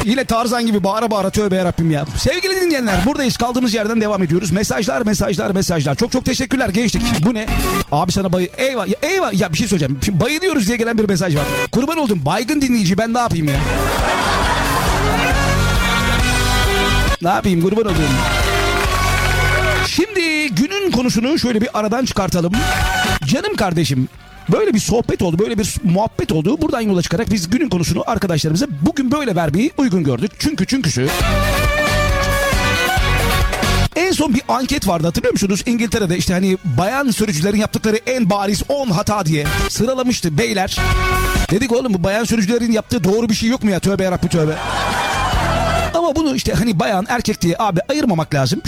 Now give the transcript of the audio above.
Yine Tarzan gibi bağıra bağıra tövbe yarabbim ya. Sevgili dinleyenler, buradayız, kaldığımız yerden devam ediyoruz. Mesajlar. Çok teşekkürler, geçtik. Bu ne? Abi sana eyvah ya, bir şey söyleyeceğim. Şimdi bayılıyoruz diye gelen bir mesaj var. Kurban oldum, baygın dinleyici, ben ne yapayım ya? Ne yapayım, kurban oldum. Şimdi günün konusunu şöyle bir aradan çıkartalım. Canım kardeşim, böyle bir sohbet oldu, böyle bir muhabbet oldu. Buradan yola çıkarak biz günün konusunu arkadaşlarımıza bugün böyle vermeyi uygun gördük. Çünküsü en son bir anket vardı, hatırlıyor musunuz? İngiltere'de işte hani bayan sürücülerin yaptıkları en bariz 10 hata diye sıralamıştı beyler. Dedik oğlum, bu bayan sürücülerin yaptığı doğru bir şey yok mu ya? Tövbe yarabbim tövbe. Ama bunu işte hani bayan erkek diye abi ayırmamak lazım.